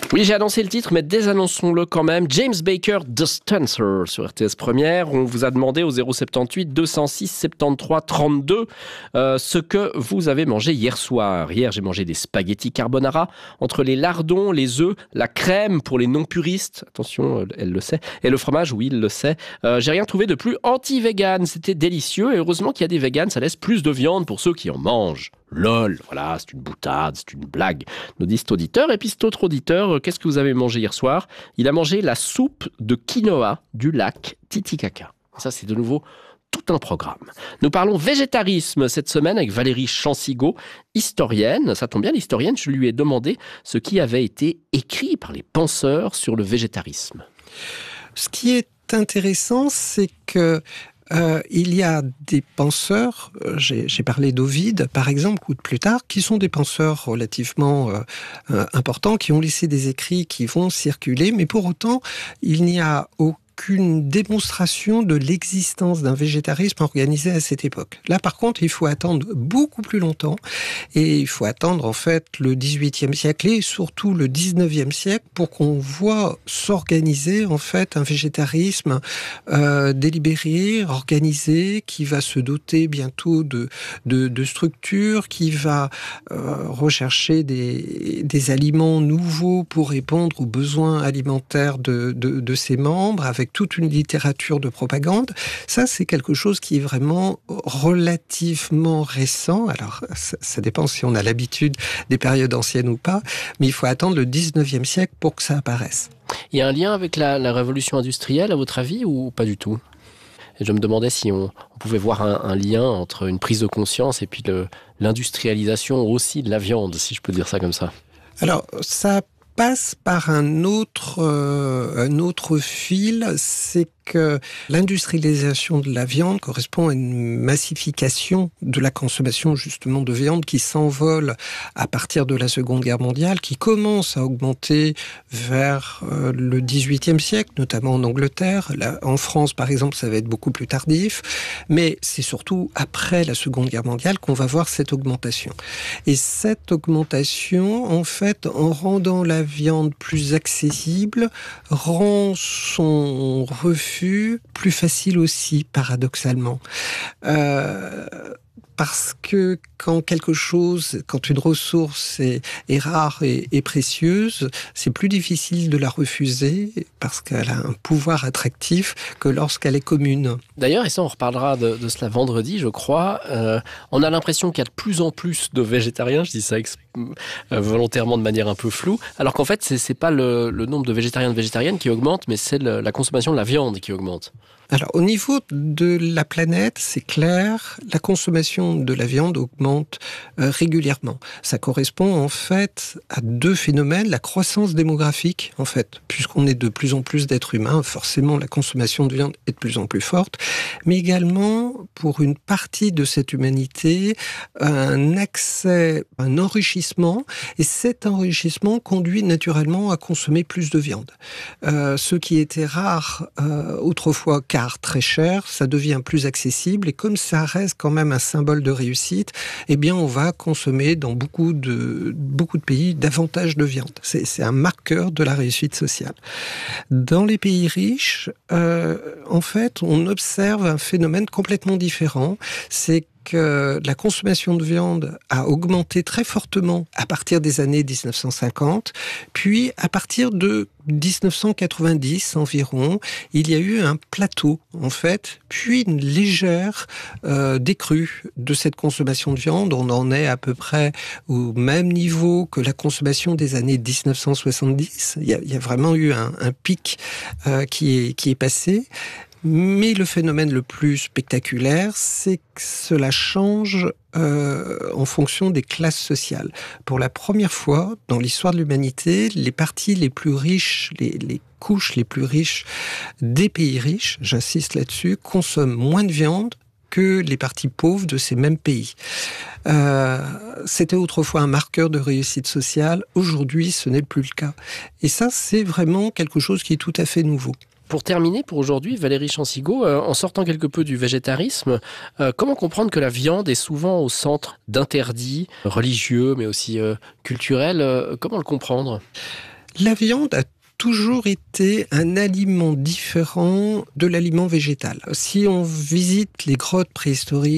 Oui, j'ai annoncé le titre, mais désannonçons-le quand même. James Baker, The Stancer sur RTS Première. On vous a demandé au 078 206 73 32 ce que vous avez mangé hier soir. Hier, j'ai mangé des spaghettis carbonara entre les lardons, les œufs, la crème pour les non-puristes. Attention, elle le sait. Et le fromage, oui, il le sait. J'ai rien trouvé de plus anti-vegan. C'était délicieux. Et heureusement qu'il y a des végans, ça laisse plus de viande pour ceux qui en mangent. LOL, voilà, c'est une boutade, c'est une blague, nous dit cet auditeur. Et puis cet autre auditeur, qu'est-ce que vous avez mangé hier soir ? Il a mangé la soupe de quinoa du lac Titicaca. Ça, c'est de nouveau tout un programme. Nous parlons végétarisme cette semaine avec Valérie Chansigo, historienne. Ça tombe bien, l'historienne, je lui ai demandé ce qui avait été écrit par les penseurs sur le végétarisme. Ce qui est intéressant, c'est que il y a des penseurs, j'ai parlé d'Ovide par exemple, ou de Plutarque, qui sont des penseurs relativement importants, qui ont laissé des écrits qui vont circuler, mais pour autant, il n'y a aucune démonstration de l'existence d'un végétarisme organisé à cette époque. Là, par contre, il faut attendre beaucoup plus longtemps, et il faut attendre en fait le XVIIIe siècle et surtout le XIXe siècle pour qu'on voit s'organiser en fait un végétarisme délibéré, organisé, qui va se doter bientôt de structures, qui va rechercher des aliments nouveaux pour répondre aux besoins alimentaires de ses membres, avec toute une littérature de propagande. Ça, c'est quelque chose qui est vraiment relativement récent. Alors, ça dépend si on a l'habitude des périodes anciennes ou pas, mais il faut attendre le 19e siècle pour que ça apparaisse. Il y a un lien avec la révolution industrielle, à votre avis, ou pas du tout ? Et je me demandais si on pouvait voir un lien entre une prise de conscience et puis l'industrialisation aussi de la viande, si je peux dire ça comme ça. Alors, ça passe par un autre fil, c'est que l'industrialisation de la viande correspond à une massification de la consommation justement de viande qui s'envole à partir de la Seconde Guerre mondiale, qui commence à augmenter vers le XVIIIe siècle, notamment en Angleterre. Là, en France, par exemple, ça va être beaucoup plus tardif, mais c'est surtout après la Seconde Guerre mondiale qu'on va voir cette augmentation. Et cette augmentation, en fait, en rendant la viande plus accessible, rend son refus plus facile aussi, paradoxalement. Parce que quand une ressource est rare et précieuse, c'est plus difficile de la refuser parce qu'elle a un pouvoir attractif que lorsqu'elle est commune. D'ailleurs, et ça on reparlera de cela vendredi, je crois, on a l'impression qu'il y a de plus en plus de végétariens, je dis ça volontairement de manière un peu floue, alors qu'en fait, c'est pas le nombre de végétariens et de végétariennes qui augmente, mais c'est la consommation de la viande qui augmente. Alors, au niveau de la planète, c'est clair, la consommation de la viande augmente régulièrement. Ça correspond en fait à deux phénomènes. La croissance démographique, en fait, puisqu'on est de plus en plus d'êtres humains, forcément la consommation de viande est de plus en plus forte, mais également, pour une partie de cette humanité, un accès, un enrichissement, et cet enrichissement conduit naturellement à consommer plus de viande. Ce qui était rare autrefois, car très cher, ça devient plus accessible, et comme ça reste quand même un symbole de réussite, eh bien on va consommer dans beaucoup de pays davantage de viande. C'est un marqueur de la réussite sociale. Dans les pays riches, en fait, on observe un phénomène complètement différent, c'est que la consommation de viande a augmenté très fortement à partir des années 1950, puis à partir de 1990 environ, il y a eu un plateau en fait, puis une légère décrue de cette consommation de viande. On en est à peu près au même niveau que la consommation des années 1970. Il y a vraiment eu un pic qui est passé. Mais le phénomène le plus spectaculaire, c'est que cela change en fonction des classes sociales. Pour la première fois dans l'histoire de l'humanité, les parties les plus riches, les couches les plus riches des pays riches, j'insiste là-dessus, consomment moins de viande que les parties pauvres de ces mêmes pays. C'était autrefois un marqueur de réussite sociale. Aujourd'hui, ce n'est plus le cas. Et ça, c'est vraiment quelque chose qui est tout à fait nouveau. Pour terminer, pour aujourd'hui, Valérie Chansigo, en sortant quelque peu du végétarisme, comment comprendre que la viande est souvent au centre d'interdits religieux, mais aussi culturels ? Comment le comprendre ? La viande a toujours été un aliment différent de l'aliment végétal. Si on visite les grottes préhistoriques,